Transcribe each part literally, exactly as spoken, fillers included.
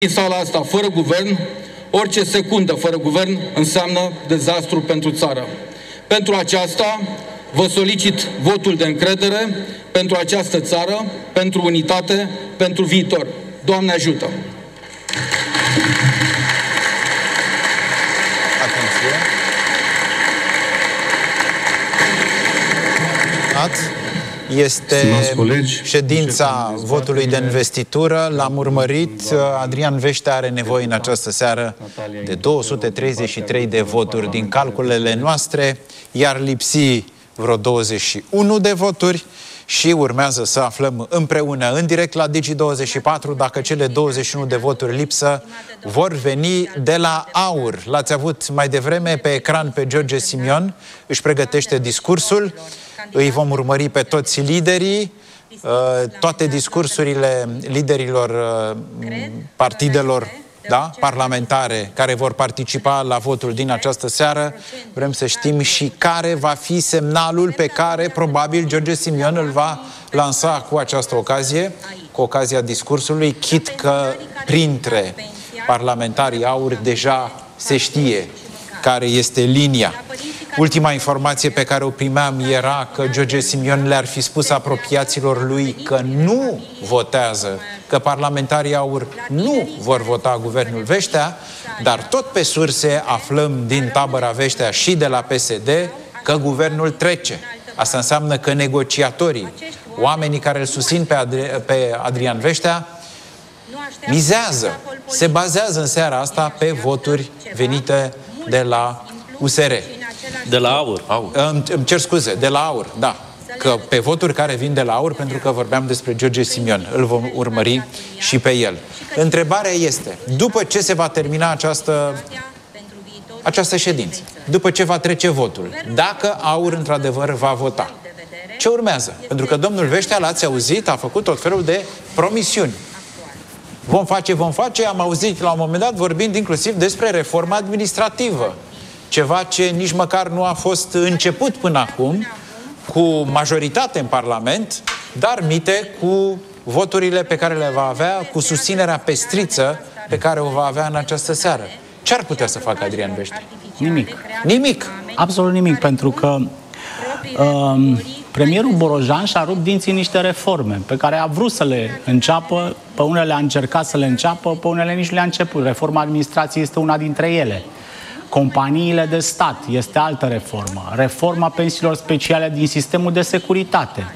În sala asta, fără guvern, orice secundă fără guvern înseamnă dezastru pentru țară. Pentru aceasta, vă solicit votul de încredere pentru această țară, pentru unitate, pentru viitor. Doamne ajută! Atenție! Este colegi, ședința votului de investitură. L-am urmărit. Adrian Veștea are nevoie în această seară de două sute treizeci și trei de voturi din calculele noastre, iar lipsi vreo douăzeci și unu de voturi și urmează să aflăm împreună în direct la Digi douăzeci și patru dacă cele douăzeci și unu de voturi lipsă vor veni de la AUR. L-ați avut mai devreme pe ecran pe George Simion, își pregătește discursul. Îi vom urmări pe toți liderii, toate discursurile liderilor partidelor, da, parlamentare care vor participa la votul din această seară. Vrem să știm și care va fi semnalul pe care probabil George Simion îl va lansa cu această ocazie, cu ocazia discursului, chit că printre parlamentarii AUR deja se știe care este linia. Ultima informație pe care o primeam era că George Simion le-ar fi spus apropiaților lui că nu votează, că parlamentarii AUR nu vor vota guvernul Veștea, dar tot pe surse aflăm din tabăra Veștea și de la P S D că guvernul trece. Asta înseamnă că negociatorii, oamenii care îl susțin pe, Adri pe Adrian Veștea, mizează, se bazează în seara asta pe voturi venite de la U S R. De la AUR. AUR. Îmi, îmi cer scuze, de la AUR, da. Că pe voturi care vin de la AUR, pentru că vorbeam despre George Simion. Îl vom urmări și pe el. Întrebarea este, după ce se va termina această, această ședință, după ce va trece votul, dacă AUR într-adevăr va vota, ce urmează? Pentru că domnul Veștea, l-ați auzit, a făcut tot felul de promisiuni. Vom face, vom face, am auzit la un moment dat vorbind inclusiv despre reforma administrativă. Ceva ce nici măcar nu a fost început până acum, cu majoritate în Parlament, dar mite cu voturile pe care le va avea, cu susținerea pestriță pe care o va avea în această seară. Ce ar putea să facă Adrian Veștea? Nimic. Nimic? Absolut nimic, pentru că um, premierul Borojan și-a rupt dinții niște reforme pe care a vrut să le înceapă, pe unele a încercat să le înceapă, pe unele nici le-a început. Reforma administrației este una dintre ele. Companiile de stat este altă reformă. Reforma pensiilor speciale din sistemul de securitate.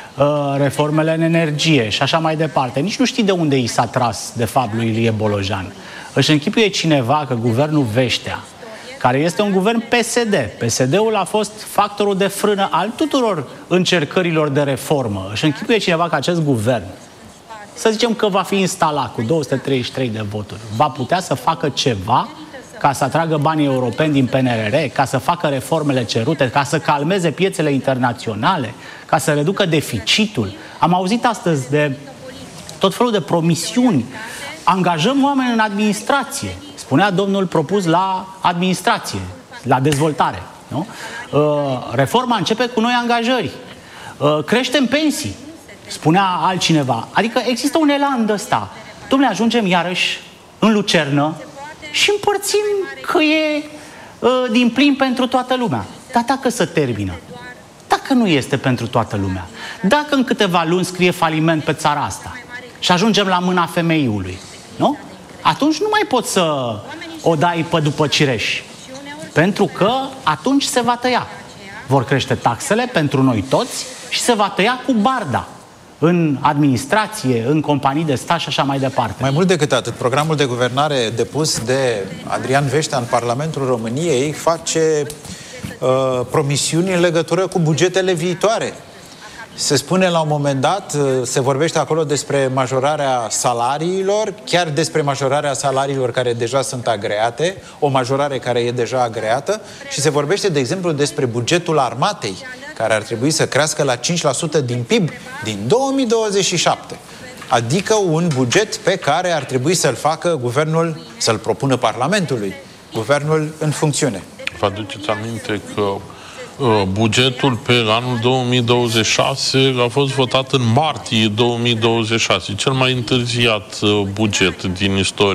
Reformele în energie și așa mai departe. Nici nu știi de unde i s-a tras, de fapt, lui Ilie Bolojan. Își închipuie cineva că guvernul Veștea, care este un guvern P S D, P S D-ul a fost factorul de frână al tuturor încercărilor de reformă. Își închipuie cineva că acest guvern, să zicem că va fi instalat cu două sute treizeci și trei de voturi, va putea să facă ceva ca să atragă banii europeni din P N R R, ca să facă reformele cerute, ca să calmeze piețele internaționale, ca să reducă deficitul. Am auzit astăzi de tot felul de promisiuni. Angajăm oameni în administrație. Spunea domnul propus la administrație, la dezvoltare. Nu? Reforma începe cu noi angajări. Creștem pensii, spunea altcineva. Adică există un elan de ăsta. Dom'le, ajungem iarăși în lucernă și împărțim că e uh, din plin pentru toată lumea. Dar dacă se termină, dacă nu este pentru toată lumea, dacă în câteva luni scrie faliment pe țara asta și ajungem la mâna femeiului, nu? Atunci nu mai poți să o dai pe după cireș. Pentru că atunci se va tăia. Vor crește taxele pentru noi toți și se va tăia cu barda în administrație, în companii de stat și așa mai departe. Mai mult decât atât, programul de guvernare depus de Adrian Veștea în Parlamentul României face uh, promisiuni în legătură cu bugetele viitoare. Se spune la un moment dat, se vorbește acolo despre majorarea salariilor, chiar despre majorarea salariilor care deja sunt agreate, o majorare care e deja agreată, și se vorbește, de exemplu, despre bugetul armatei, care ar trebui să crească la cinci la sută din P I B din două mii douăzeci și șapte. Adică un buget pe care ar trebui să-l facă guvernul, să-l propună Parlamentului, guvernul în funcțiune. Vă aduceți aminte că Bugetul pe anul două mii douăzeci și șase a fost votat în martie două mii douăzeci și șase, cel mai întârziat buget din istorie.